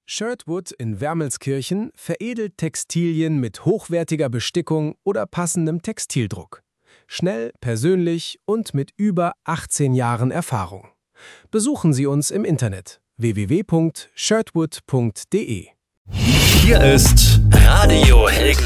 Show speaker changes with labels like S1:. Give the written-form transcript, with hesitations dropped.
S1: Shirtwood in Wermelskirchen veredelt Textilien mit hochwertiger Bestickung oder passendem Textildruck. Schnell, persönlich und mit über 18 Jahren Erfahrung. Besuchen Sie uns im Internet www.shirtwood.de.
S2: Hier ist Radio Helgland.